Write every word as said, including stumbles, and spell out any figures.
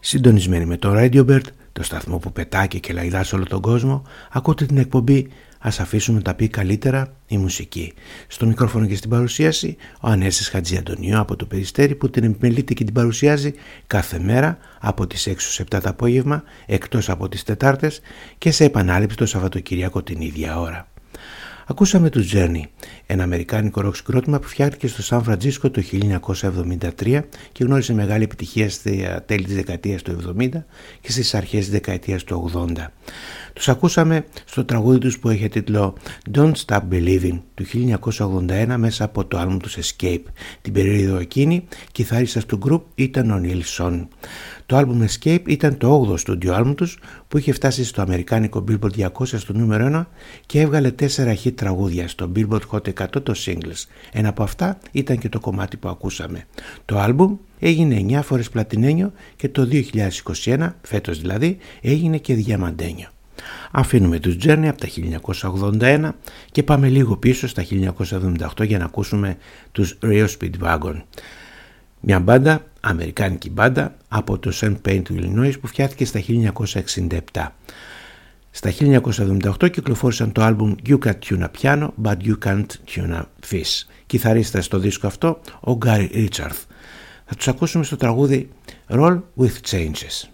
Συντονισμένοι με το Radio Bird, το σταθμό που πετάει και λαϊδά σε όλο τον κόσμο, ακούτε την εκπομπή «Ας αφήσουμε να τα πει καλύτερα η μουσική». Στο μικρόφωνο και στην παρουσίαση, ο Ανέσης Χατζιαντονίου από το Περιστέρι, που την επιμελείται και την παρουσιάζει κάθε μέρα από τις έξι στις επτά το απόγευμα, εκτός από τις Τετάρτες, και σε επανάληψη το Σαββατοκυριακό την ίδια ώρα. Ακούσαμε τους Journey, ένα αμερικάνικο ροκ συγκρότημα που φτιάχτηκε στο Σαν Φραντζίσκο το χίλια εννιακόσια εβδομήντα τρία και γνώρισε μεγάλη επιτυχία στα τέλη της δεκαετίας του εβδομήντα και στις αρχές της δεκαετίας του ογδόντα. Τους ακούσαμε στο τραγούδι τους που έχει τίτλο Don't Stop Believing του χίλια εννιακόσια ογδόντα ένα μέσα από το άλμπουμ τους Escape. Την περίοδο εκείνη, κιθαρίστας του γκρουπ ήταν ο Neil Schon. Το άλμπουμ Escape ήταν το όγδοο στούντιο άλμπουμ τους που είχε φτάσει στο αμερικάνικο Billboard διακόσια στο νούμερο ένα και έβγαλε τέσσερα hit τραγούδια στο Billboard Hot εκατό το singles. Ένα από αυτά ήταν και το κομμάτι που ακούσαμε. Το άλμπουμ έγινε εννιά φορές πλατινένιο και το δύο χιλιάδες είκοσι ένα, φέτος δηλαδή, έγινε και διαμαντένιο. Αφήνουμε τους Journey από τα χίλια εννιακόσια ογδόντα ένα και πάμε λίγο πίσω στα χίλια εννιακόσια εβδομήντα οκτώ για να ακούσουμε τους Rio Speedwagon. Μια μπάντα, αμερικάνικη μπάντα από το Saint Pain του Illinois που φτιάχτηκε στα χίλια εννιακόσια εξήντα επτά. Στα χίλια εννιακόσια εβδομήντα οκτώ κυκλοφόρησαν το άλμπουμ You Can Tune a Piano But You Can't Tune a Fish. Κιθαρίστας στο δίσκο αυτό ο Gary Richards. Θα τους ακούσουμε στο τραγούδι Roll With Changes.